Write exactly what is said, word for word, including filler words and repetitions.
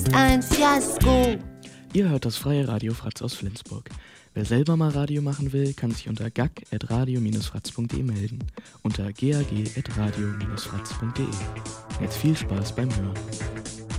ist ein Fiasko. Ihr hört das freie Radio Fratz aus Flensburg. Wer selber mal Radio machen will, kann sich unter gag at radio fratz punkt de melden. Unter gag at radio fratz punkt de. Jetzt viel Spaß beim Hören.